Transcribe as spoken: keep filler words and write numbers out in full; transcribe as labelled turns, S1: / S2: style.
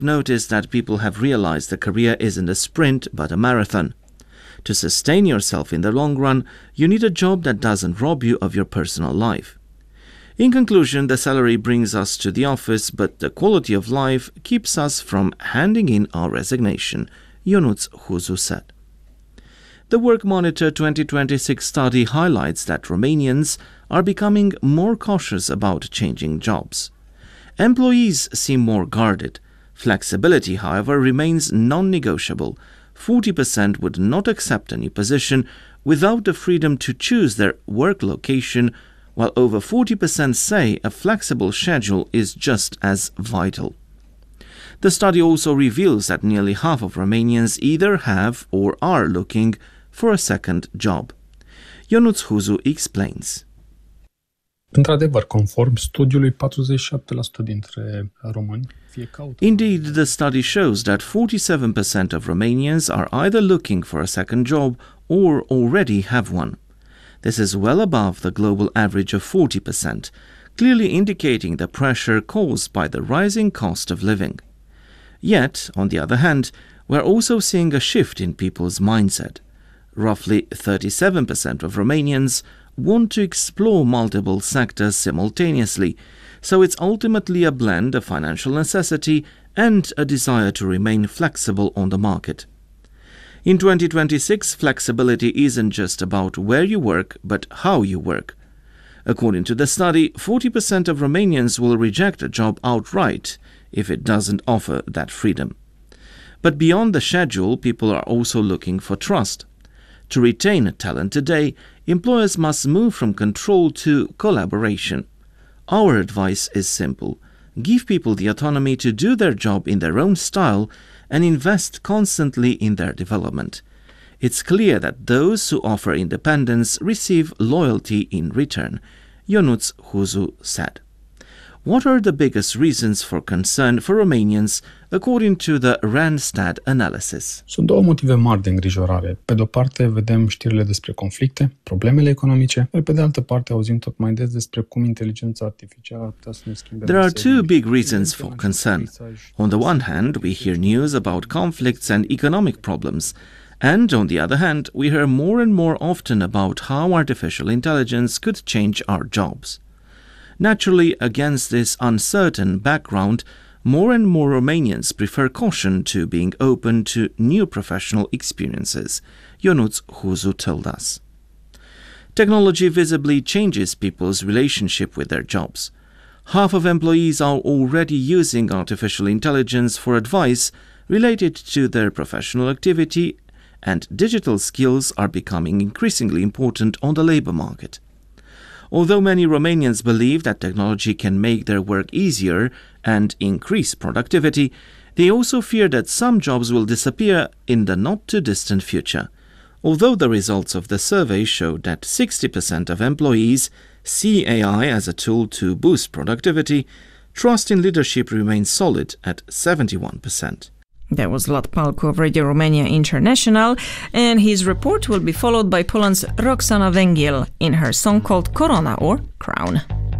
S1: noticed that people have realized the career isn't a sprint but a marathon. To sustain yourself in the long run, you need a job that doesn't rob you of your personal life. In conclusion, the salary brings us to the office, but the quality of life keeps us from handing in our resignation, Ionuț Huzu said. The Work Monitor twenty twenty-six study highlights that Romanians are becoming more cautious about changing jobs. Employees seem more guarded. Flexibility, however, remains non-negotiable. forty percent would not accept a new position without the freedom to choose their work location, while over forty percent say a flexible schedule is just as vital. The study also reveals that nearly half of Romanians either have or are looking for a second job. Ionuț Huzu explains.
S2: Într-adevăr, conform studiului, patruzeci și șapte la sută dintre români fie caută.
S1: Indeed, the study shows that forty-seven percent of Romanians are either looking for a second job or already have one. This is well above the global average of forty percent, clearly indicating the pressure caused by the rising cost of living. Yet, on the other hand, we're also seeing a shift in people's mindset. Roughly thirty-seven percent of Romanians want to explore multiple sectors simultaneously, so it's ultimately a blend of financial necessity and a desire to remain flexible on the market. In twenty twenty-six, flexibility isn't just about where you work, but how you work. According to the study, forty percent of Romanians will reject a job outright if it doesn't offer that freedom. But beyond the schedule, people are also looking for trust. To retain talent today, employers must move from control to collaboration. Our advice is simple. Give people the autonomy to do their job in their own style and invest constantly in their development. It's clear that those who offer independence receive loyalty in return, Ionuț Huzu said. What are the biggest reasons for concern for Romanians, according to the Randstad analysis?
S2: Sunt două motive mari de îngrijorare. Pe de o parte, vedem știrile despre conflicte, problemele economice, iar pe de altă parte, auzim tot mai des despre cum inteligența artificială ar putea să ne schimbe.
S1: There are two big reasons for concern. On the one hand, we hear news about conflicts and economic problems. And on the other hand, we hear more and more often about how artificial intelligence could change our jobs. Naturally, against this uncertain background, more and more Romanians prefer caution to being open to new professional experiences, Ionuț Huzu told us. Technology visibly changes people's relationship with their jobs. Half of employees are already using artificial intelligence for advice related to their professional activity, and digital skills are becoming increasingly important on the labor market. Although many Romanians believe that technology can make their work easier and increase productivity, they also fear that some jobs will disappear in the not-too-distant future. Although the results of the survey showed that sixty percent of employees see A I as a tool to boost productivity, trust in leadership remains solid at seventy-one percent.
S3: That was Lat Palcu of Radio Romania International, and his report will be followed by Poland's Roxana Węgiel in her song called Corona or Crown.